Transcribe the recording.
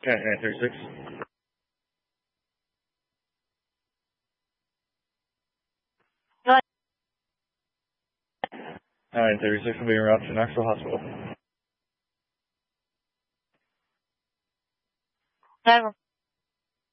Okay, 936. Go ahead. 936 will be en route to Knoxville Hospital. Go ahead.